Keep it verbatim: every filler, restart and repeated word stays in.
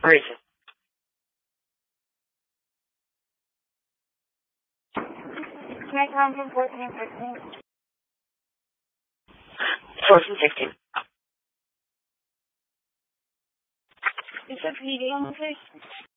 Where is it? Can I come from fourteen and fifteen? fourteen, fifteen. You said P D on the face?